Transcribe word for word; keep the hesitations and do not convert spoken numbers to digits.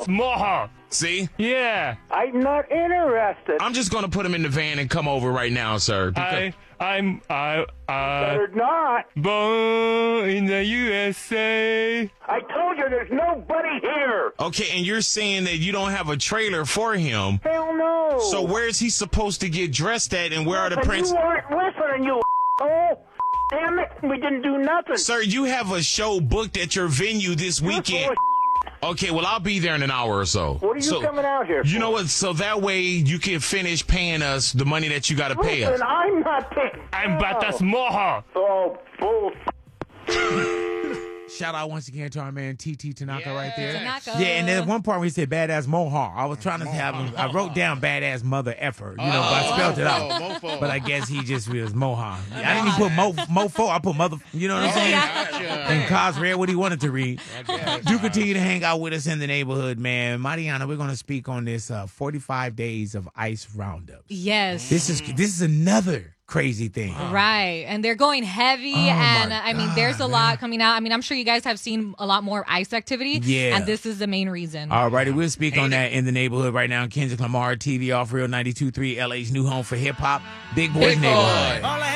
Moha. See? Yeah. I'm not interested. I'm just going to put him in the van and come over right now, sir. I, I'm, I, uh, Better not. born in the U S A. I told you there's nobody here. Okay, and you're saying that you don't have a trailer for him. Hell no. So where is he supposed to get dressed at, and where are the But prints? you weren't listening, you oh, damn it. We didn't do nothing. Sir, you have a show booked at your venue this You're weekend. full of Okay, well, I'll be there in an hour or so. What are you so, coming out here for? You know what? So that way you can finish paying us the money that you got to pay us. Listen, I'm not paying. I'm Batas Moha. Oh, bull. Shout out once again to our man T T Tanaka right there. Tanaka. Yeah, and then one part where he said badass mohawk. I was trying to have him. I wrote down badass mother effer, you know, but I spelled it out. But I guess he just was mohawk. I didn't even put mo mofo. I put mother. You know what I'm saying? And Cos read what he wanted to read. Do continue to hang out with us in the neighborhood, man. Mariana, we're going to speak on this uh, forty-five days of ICE roundups. Yes. This is this is another crazy thing. Right. And they're going heavy. Oh, and my I mean, God, there's a man. lot coming out. I mean, I'm sure you guys have seen a lot more ICE activity. Yeah. And this is the main reason. All righty, we'll speak on that in the neighborhood right now. Kendrick Lamar, T V off Real ninety-two point three, L A's new home for hip hop, Big Boy's Neighborhood.